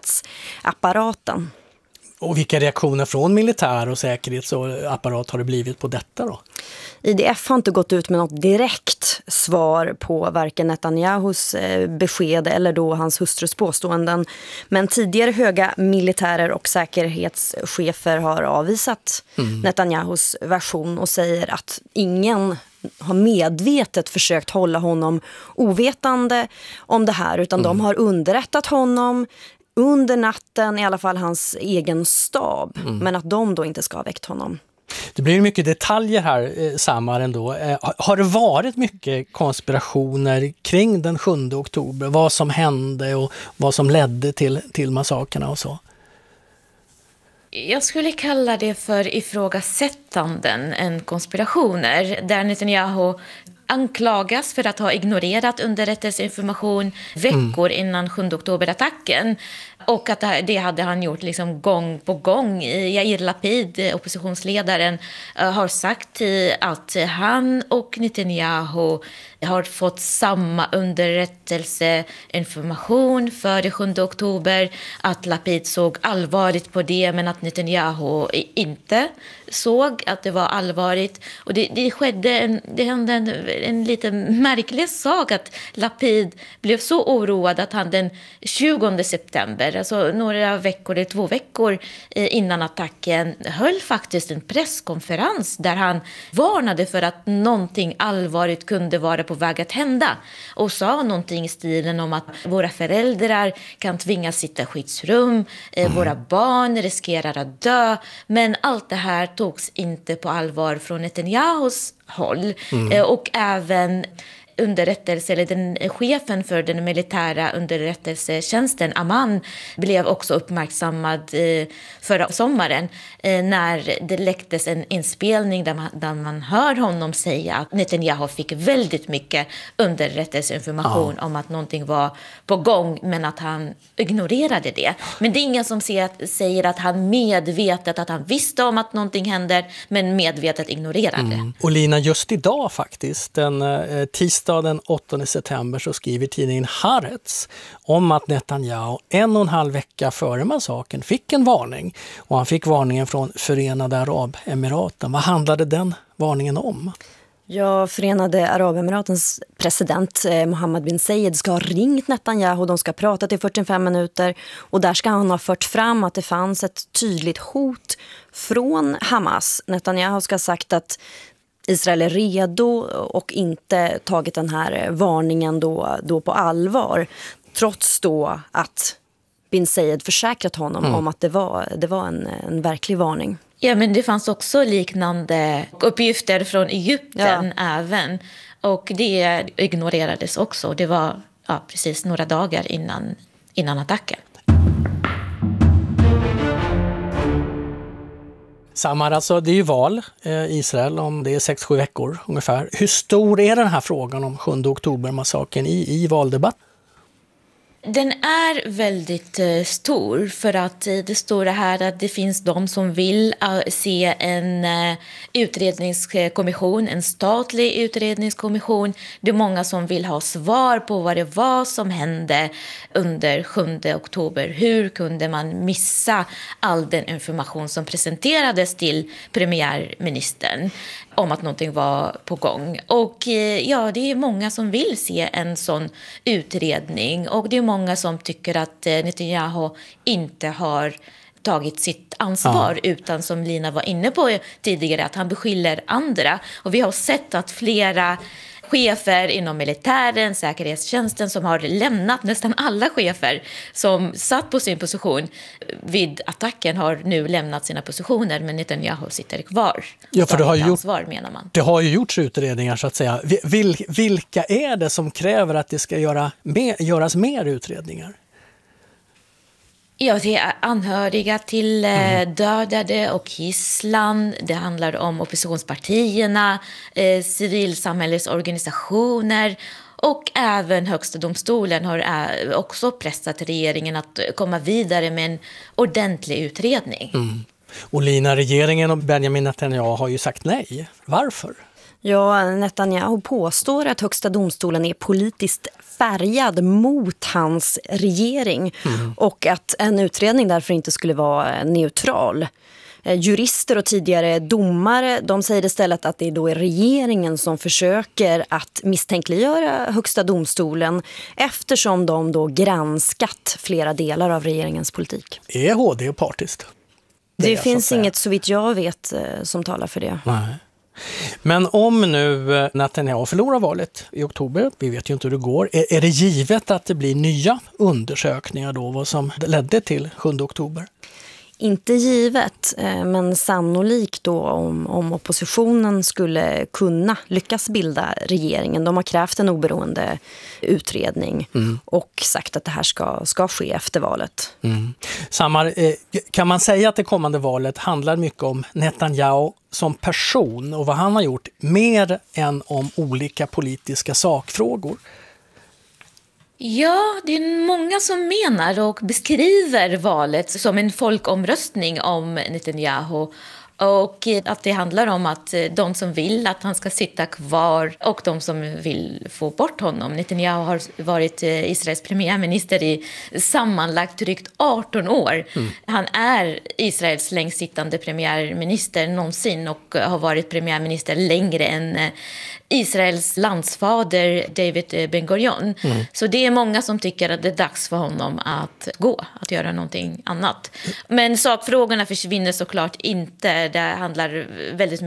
säkerhetsapparaten. Och vilka reaktioner från militär- och säkerhetsapparat har det blivit på detta då? I D F har inte gått ut med något direkt svar på varken Netanyahus besked eller då hans hustrus påståenden. Men tidigare höga militärer och säkerhetschefer har avvisat mm. Netanyahus version och säger att ingen har medvetet försökt hålla honom ovetande om det här, utan mm. de har underrättat honom under natten, i alla fall hans egen stab, mm. men att de då inte ska ha väckt honom. Det blir mycket detaljer här, Samar, ändå. Har det varit mycket konspirationer kring den sjunde oktober? Vad som hände och vad som ledde till, till massakerna och så? Jag skulle kalla det för ifrågasättanden än konspirationer, där Netanyahu anklagas för att ha ignorerat underrättelseinformation veckor mm. innan sjunde oktober-attacken. Och att det hade han gjort liksom gång på gång. Yair Lapid, oppositionsledaren, har sagt att han och Netanyahu har fått samma underrättelseinformation för det sjunde oktober. Att Lapid såg allvarligt på det, men att Netanyahu inte såg att det var allvarligt. Och det, det skedde en, det hände en, en lite märklig sak att Lapid blev så oroad att han den tjugonde september, alltså några veckor eller två veckor innan attacken, höll faktiskt en presskonferens där han varnade för att någonting allvarligt kunde vara på väg att hända och sa någonting i stilen om att våra föräldrar kan tvingas sitta i skyddsrum, mm. våra barn riskerar att dö, men allt det här togs inte på allvar från Netanyahus håll mm. och även underrättelse, eller den chefen för den militära underrättelsetjänsten, Aman, blev också uppmärksammad eh, förra sommaren eh, när det läcktes en inspelning där man, där man hör honom säga att Netanyahu fick väldigt mycket underrättelseinformation ja. om att någonting var på gång, men att han ignorerade det. Men det är ingen som ser att, säger att han medvetet, att han visste om att någonting händer, men medvetet ignorerade det. Mm. Och Lina, just idag faktiskt, den eh, tisdag den åttonde september, så skriver tidningen Haaretz om att Netanyahu en och en halv vecka före massakern fick en varning. Och han fick varningen från Förenade Arabemiraten. Vad handlade den varningen om? Ja, Förenade Arabemiratens president eh, Mohammed bin Zayed ska ha ringt Netanyahu. De ska ha pratat i fyrtiofem minuter och där ska han ha fört fram att det fanns ett tydligt hot från Hamas. Netanyahu ska ha sagt att Israel är redo och inte tagit den här varningen då, då på allvar. Trots då att bin Zayed försäkrat honom mm. om att det var, det var en, en verklig varning. Ja, men det fanns också liknande uppgifter från Egypten ja. även. Och det ignorerades också. Det var ja, precis några dagar innan, innan attacken. Samar, alltså det är ju val i Israel om det är sex sju veckor ungefär. Hur stor är den här frågan om sjunde oktober-massakern i, i valdebatt? Den är väldigt uh, stor, för att uh, det står det här att det finns de som vill uh, se en uh, utredningskommission, en statlig utredningskommission. Det är många som vill ha svar på vad det var som hände under sjunde oktober. Hur kunde man missa all den information som presenterades till premiärministern om att någonting var på gång? Och uh, ja, det är många som vill se en sån utredning, och det är många som tycker att Netanyahu inte har tagit sitt ansvar ja. utan, som Lina var inne på tidigare, att han beskyller andra. Och vi har sett att flera chefer inom militären, säkerhetstjänsten, som har lämnat, nästan alla chefer som satt på sin position vid attacken har nu lämnat sina positioner, men Netanyahu sitter kvar. Ja, för det har, ju gjort, ansvar, menar man. det har ju gjorts utredningar så att säga. Vil, vilka är det som kräver att det ska göra mer, göras mer utredningar? Ja, det är anhöriga till mm. dödade och gisslan. Det handlar om oppositionspartierna, eh, civilsamhällesorganisationer, och även Högsta domstolen har också pressat regeringen att komma vidare med en ordentlig utredning. Mm. Och Lina, regeringen och Benjamin Netanyahu har ju sagt nej. Varför? Ja, Netanyahu påstår att Högsta domstolen är politiskt färgad mot hans regering mm. och att en utredning därför inte skulle vara neutral. Jurister och tidigare domare, de säger istället att det då är regeringen som försöker att misstänkliggöra Högsta domstolen eftersom de då granskat flera delar av regeringens politik. Är H D partiskt? Det, det finns inget, så vitt jag vet, som talar för det. Nej. Men om nu Netanyahu förlorar valet i oktober, vi vet ju inte hur det går, är, är det givet att det blir nya undersökningar då, vad som ledde till sjunde oktober? Inte givet, men sannolikt då om, om oppositionen skulle kunna lyckas bilda regeringen. De har krävt en oberoende utredning mm. och sagt att det här ska, ska ske efter valet. Mm. Samar, kan man säga att det kommande valet handlar mycket om Netanyahu som person och vad han har gjort mer än om olika politiska sakfrågor? Ja, det är många som menar och beskriver valet som en folkomröstning om Netanyahu. Och att det handlar om att de som vill att han ska sitta kvar och de som vill få bort honom. Netanyahu har varit Israels premiärminister i sammanlagt drygt arton år. Mm. Han är Israels längst sittande premiärminister någonsin och har varit premiärminister längre än Israels landsfader David Ben Gurion. Mm. Så det är många som tycker att det är dags för honom att gå, att göra någonting annat. Men sakfrågorna försvinner såklart inte. Det handlar väldigt